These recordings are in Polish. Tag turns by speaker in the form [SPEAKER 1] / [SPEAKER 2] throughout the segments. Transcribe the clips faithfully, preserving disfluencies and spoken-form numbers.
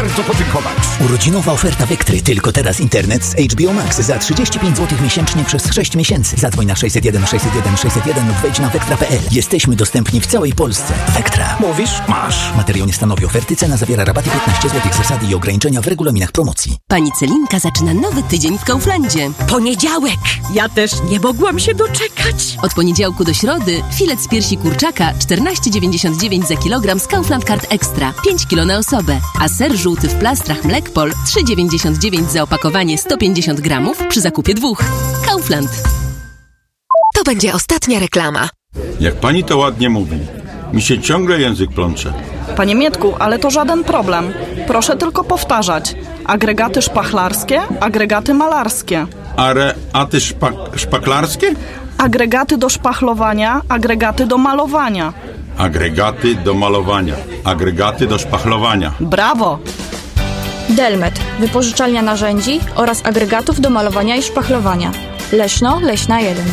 [SPEAKER 1] bardzo podziękować.
[SPEAKER 2] Urodzinowa oferta Vectry. Tylko teraz internet z H B O Max za trzydzieści pięć złotych miesięcznie przez sześć miesięcy. Zadzwoń na sześćset jeden sześćset jeden sześćset jeden lub wejdź na vectra kropka p l. Jesteśmy dostępni w całej Polsce. Vectra.
[SPEAKER 1] Mówisz? Masz.
[SPEAKER 2] Materiał nie stanowi oferty. Cena zawiera rabaty piętnaście złotych. Zasady i ograniczenia w regulaminach promocji.
[SPEAKER 3] Pani Celinka zaczyna nowy tydzień w Kauflandzie.
[SPEAKER 4] Poniedziałek! Ja też nie mogłam się doczekać.
[SPEAKER 3] Od poniedziałku do środy filet z piersi kurczaka czternaście dziewięćdziesiąt dziewięć za kilogram z Kaufland Card Extra, pięć kilo na osobę, a ser żółty w plastrach Mlekpol trzy dziewięćdziesiąt dziewięć za opakowanie sto pięćdziesiąt gramów przy zakupie dwóch. Kaufland.
[SPEAKER 5] To będzie ostatnia reklama.
[SPEAKER 6] Jak pani to ładnie mówi, mi się ciągle język plącze.
[SPEAKER 7] Panie Mietku, ale to żaden problem. Proszę tylko powtarzać. Agregaty szpachlarskie, agregaty malarskie.
[SPEAKER 6] Are, a ty szpak, szpaklarskie?
[SPEAKER 7] Agregaty do szpachlowania, agregaty do malowania.
[SPEAKER 6] Agregaty do malowania, agregaty do szpachlowania.
[SPEAKER 7] Brawo!
[SPEAKER 8] Delmet, wypożyczalnia narzędzi oraz agregatów do malowania i szpachlowania. Leszno, Leśna jeden.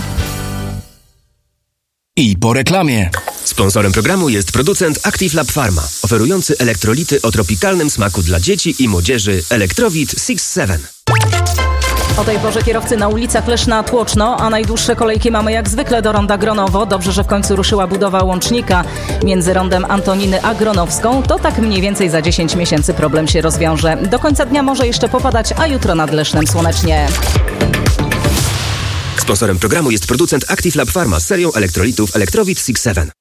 [SPEAKER 9] I po reklamie.
[SPEAKER 10] Sponsorem programu jest producent Active Lab Pharma, oferujący elektrolity o tropikalnym smaku dla dzieci i młodzieży Electrowit six seven.
[SPEAKER 11] O tej porze kierowcy na ulicach Leszna tłoczno, a najdłuższe kolejki mamy jak zwykle do ronda Gronowo. Dobrze, że w końcu ruszyła budowa łącznika między rondem Antoniny a Gronowską. To tak mniej więcej za dziesięć miesięcy problem się rozwiąże. Do końca dnia może jeszcze popadać, a jutro nad Lesznem słonecznie.
[SPEAKER 10] Sponsorem programu jest producent Active Lab Pharma z serią elektrolitów Electrowit six seven.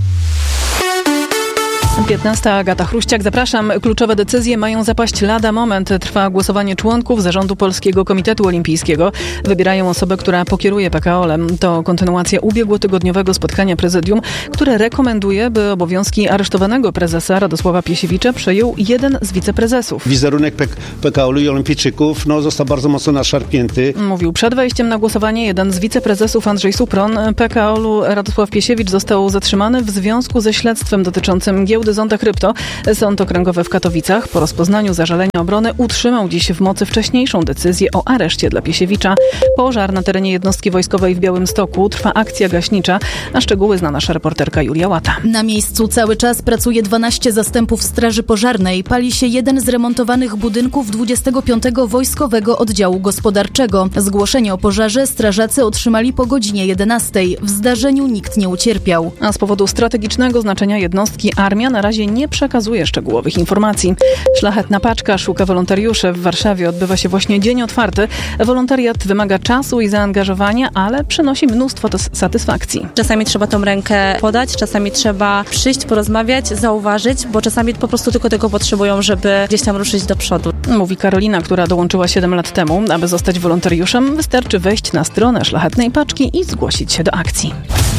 [SPEAKER 12] piętnasta. Agata Chruściak, zapraszam. Kluczowe decyzje mają zapaść lada moment. Trwa głosowanie członków Zarządu Polskiego Komitetu Olimpijskiego. Wybierają osobę, która pokieruje P K O L-em. To kontynuacja ubiegłotygodniowego spotkania prezydium, które rekomenduje, by obowiązki aresztowanego prezesa Radosława Piesiewicza przejął jeden z wiceprezesów.
[SPEAKER 13] Wizerunek P K O L-u i olimpijczyków no, został bardzo mocno naszarpnięty.
[SPEAKER 12] Mówił przed wejściem na głosowanie jeden z wiceprezesów, Andrzej Supron. P K O L-u Radosław Piesiewicz został zatrzymany w związku ze śledztwem dotyczącym giełdy Zonda Krypto. Sąd Okręgowy w Katowicach po rozpoznaniu zażalenia obrony utrzymał dziś w mocy wcześniejszą decyzję o areszcie dla Piesiewicza. Pożar na terenie jednostki wojskowej w Białymstoku. Trwa akcja gaśnicza, a szczegóły zna nasza reporterka Julia Łata.
[SPEAKER 14] Na miejscu cały czas pracuje dwanaście zastępów straży pożarnej. Pali się jeden z remontowanych budynków dwudziestego piątego Wojskowego Oddziału Gospodarczego. Zgłoszenie o pożarze strażacy otrzymali po godzinie jedenastej. W zdarzeniu nikt nie ucierpiał.
[SPEAKER 12] A z powodu strategicznego znaczenia jednostki armia na razie nie przekazuje szczegółowych informacji. Szlachetna Paczka szuka wolontariuszy. W Warszawie odbywa się właśnie dzień otwarty. Wolontariat wymaga czasu i zaangażowania, ale przynosi mnóstwo satysfakcji.
[SPEAKER 15] Czasami trzeba tą rękę podać, czasami trzeba przyjść, porozmawiać, zauważyć, bo czasami po prostu tylko tego potrzebują, żeby gdzieś tam ruszyć do przodu.
[SPEAKER 12] Mówi Karolina, która dołączyła siedem lat temu. Aby zostać wolontariuszem, wystarczy wejść na stronę Szlachetnej Paczki i zgłosić się do akcji.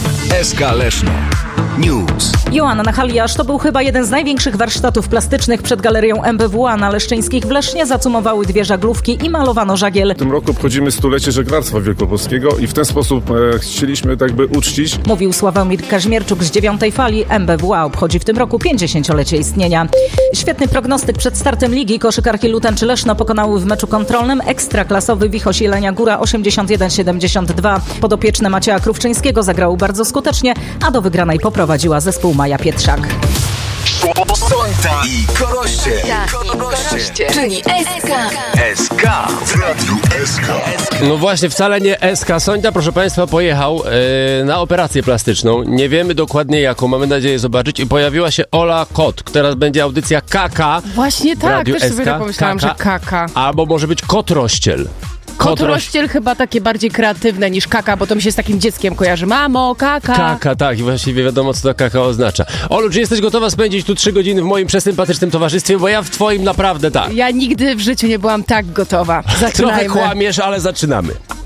[SPEAKER 9] S K Leszno News.
[SPEAKER 11] Joanna Haliasz to był chyba jeden z największych warsztatów plastycznych przed galerią M B W A na Leszczyńskich w Lesznie. Zacumowały dwie żaglówki i malowano żagiel.
[SPEAKER 16] W tym roku obchodzimy stulecie żeglarstwa wielkopolskiego i w ten sposób e, chcieliśmy tak by uczcić.
[SPEAKER 11] Mówił Sławomir Kaźmierczuk z dziewiątej fali. M B W A obchodzi w tym roku pięćdziesięciolecie istnienia. Świetny prognostyk przed startem ligi. Koszykarki Lutenczy Leszno pokonały w meczu kontrolnym ekstraklasowy Wichoś Jelenia Góra osiemdziesiąt jeden siedemdziesiąt dwa. Podopieczne Macieja Krówczyńskiego zagrały bardzo skutecznie, a do wygranej poprowadziła zespół Maja Pietrzak.
[SPEAKER 9] Sońta i Koroście.
[SPEAKER 5] Koroście. Czyli S K.
[SPEAKER 9] S K w Radiu S K.
[SPEAKER 17] No właśnie, wcale nie S K. Sońta, proszę Państwa, pojechał yy, na operację plastyczną. Nie wiemy dokładnie jaką, mamy nadzieję zobaczyć. I pojawiła się Ola Kot. Teraz będzie audycja K K.
[SPEAKER 18] Właśnie tak, też sobie tak pomyślałam,
[SPEAKER 17] K K.
[SPEAKER 18] że K K.
[SPEAKER 17] Albo może być Kotrościel.
[SPEAKER 18] Kotrościel chyba takie bardziej kreatywne niż kaka, bo to mi się z takim dzieckiem kojarzy. Mamo, kaka.
[SPEAKER 17] Kaka, tak. I właściwie wiadomo, co to kaka oznacza. Olu, czy jesteś gotowa spędzić tu trzy godziny w moim przesympatycznym towarzystwie? Bo ja w twoim naprawdę tak.
[SPEAKER 18] Ja nigdy w życiu nie byłam tak gotowa. Zaczynajmy.
[SPEAKER 17] Trochę kłamiesz, ale zaczynamy.